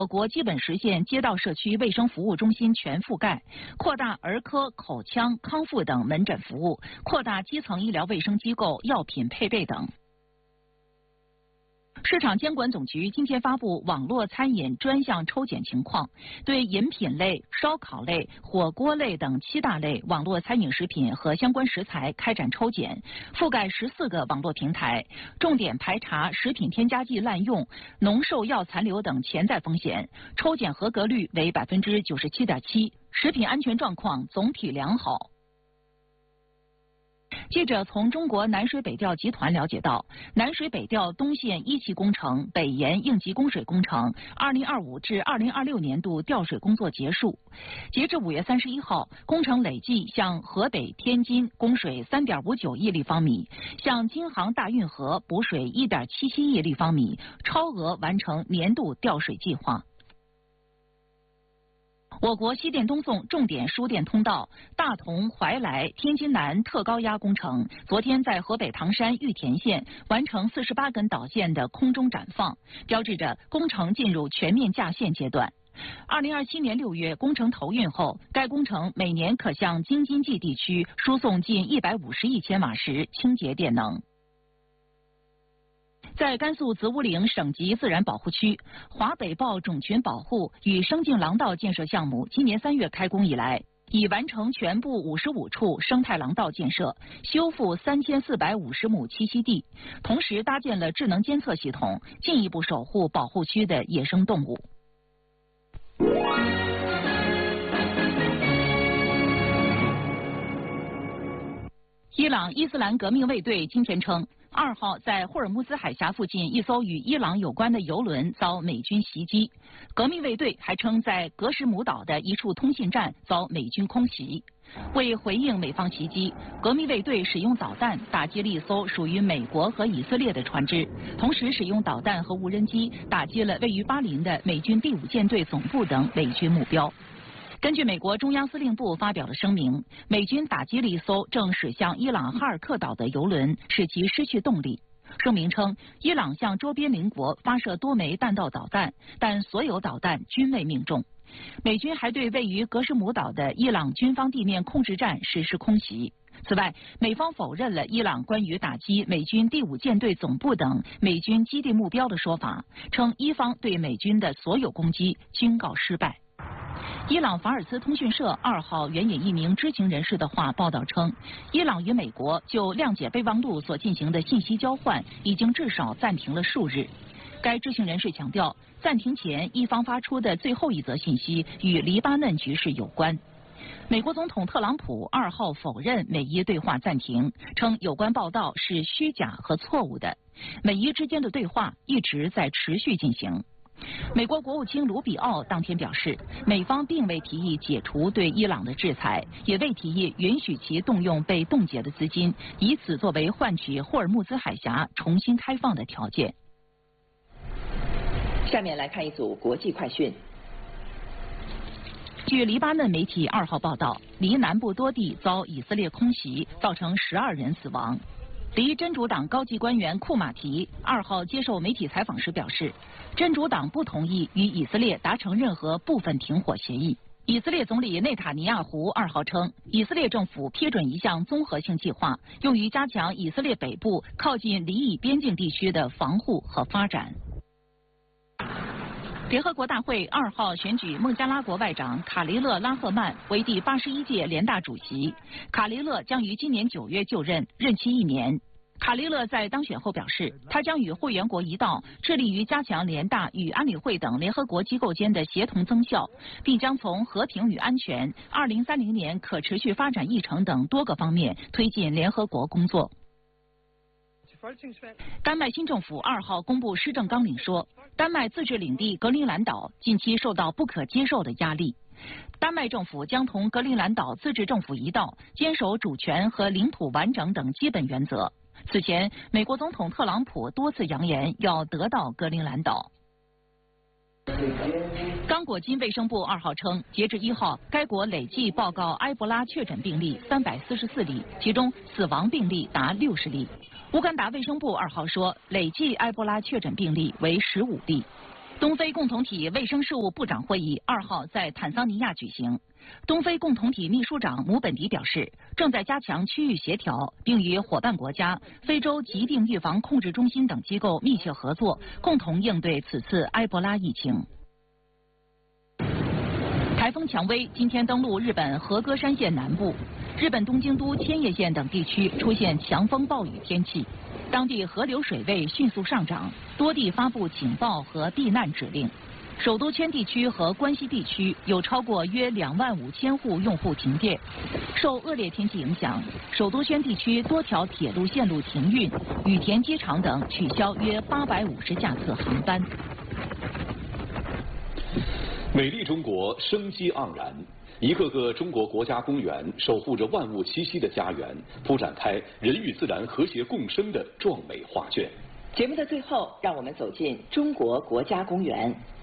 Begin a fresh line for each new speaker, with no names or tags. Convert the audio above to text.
我国基本实现街道社区卫生服务中心全覆盖，扩大儿科、口腔、康复等门诊服务，扩大基层医疗卫生机构药品配备等。市场监管总局今天发布网络餐饮专项抽检情况，对饮品类、烧烤类、火锅类等7大类网络餐饮食品和相关食材开展抽检，覆盖14个网络平台，重点排查食品添加剂滥用、农兽药残留等潜在风险，抽检合格率为97.7%，食品安全状况总体良好。记者从中国南水北调集团了解到，南水北调东线1期工程北延应急供水工程2025至2026年度调水工作结束。截至5月31号，工程累计向河北、天津供水3.59亿立方米，向京杭大运河补水1.77亿立方米，超额完成年度调水计划。我国西电东送重点输电通道大同怀来天津南特高压工程昨天在河北唐山玉田县完成48根导线的空中展放，标志着工程进入全面架线阶段。2027年6月工程投运后，该工程每年可向京津冀地区输送近150亿千瓦时清洁电能。在甘肃子午岭省级自然保护区，华北豹种群保护与生境廊道建设项目今年3月开工以来，已完成全部55处生态廊道建设，修复3450亩栖息地，同时搭建了智能监测系统，进一步守护保护区的野生动物。伊朗伊斯兰革命卫队今天称，2号在霍尔木兹海峡附近一艘与伊朗有关的油轮遭美军袭击。革命卫队还称，在格什姆岛的一处通信站遭美军空袭。为回应美方袭击，革命卫队使用导弹打击了一艘属于美国和以色列的船只，同时使用导弹和无人机打击了位于巴林的美军第5舰队总部等美军目标。根据美国中央司令部发表的声明，美军打击了一艘正驶向伊朗哈尔克岛的油轮，使其失去动力。声明称，伊朗向周边邻国发射多枚弹道导弹，但所有导弹均未命中。美军还对位于格什姆岛的伊朗军方地面控制站实施空袭。此外，美方否认了伊朗关于打击美军第5舰队总部等美军基地目标的说法，称伊方对美军的所有攻击均告失败。伊朗法尔斯通讯社2号援引一名知情人士的话报道称，伊朗与美国就谅解备忘录所进行的信息交换已经至少暂停了数日。该知情人士强调，暂停前一方发出的最后一则信息与黎巴嫩局势有关。美国总统特朗普2号否认美伊对话暂停，称有关报道是虚假和错误的，美伊之间的对话一直在持续进行。美国国务卿卢比奥当天表示，美方并未提议解除对伊朗的制裁，也未提议允许其动用被冻结的资金，以此作为换取霍尔木兹海峡重新开放的条件。
下面来看一组国际快讯。
据黎巴嫩媒体2号报道，黎南部多地遭以色列空袭，造成12人死亡。黎真主党高级官员库马提2号接受媒体采访时表示，真主党不同意与以色列达成任何部分停火协议。以色列总理内塔尼亚胡2号称，以色列政府批准一项综合性计划，用于加强以色列北部靠近黎以边境地区的防护和发展。联合国大会2号选举孟加拉国外长卡雷勒拉赫曼为第81届联大主席。卡雷勒将于今年9月就任，任期1年。卡雷勒在当选后表示，他将与会员国一道，致力于加强联大与安理会等联合国机构间的协同增效，并将从和平与安全、2030年可持续发展议程等多个方面推进联合国工作。丹麦新政府2号公布施政纲领说，丹麦自治领地格陵兰岛近期受到不可接受的压力。丹麦政府将同格陵兰岛自治政府一道，坚守主权和领土完整等基本原则。此前，美国总统特朗普多次扬言要得到格陵兰岛。刚果金卫生部2号称，截至1号，该国累计报告埃博拉确诊病例344例，其中死亡病例达60例。乌干达卫生部2号说，累计埃博拉确诊病例为15例。 东非共同体卫生事务部长会议2号在坦桑尼亚举行。东非共同体秘书长姆本迪表示，正在加强区域协调，并与伙伴国家、非洲疾病预防控制中心等机构密切合作，共同应对此次埃博拉疫情。台风蔷薇今天登陆日本和歌山县南部，日本东京都千叶县等地区出现强风暴雨天气，当地河流水位迅速上涨，多地发布警报和避难指令。首都圈地区和关西地区有超过约25000户用户停电。受恶劣天气影响，首都圈地区多条铁路线路停运，羽田机场等取消约850架次航班。
美丽中国生机盎然，一个个中国国家公园守护着万物栖息的家园，铺展开人与自然和谐共生的壮美画卷。
节目的最后，让我们走进中国国家公园。